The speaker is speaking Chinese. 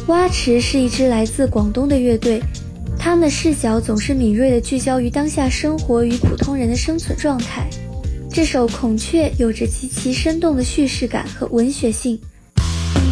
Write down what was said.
蛙池是一支来自广东的乐队，他们的视角总是敏锐地聚焦于当下生活与普通人的生存状态。这首《孔雀》有着极其生动的叙事感和文学性，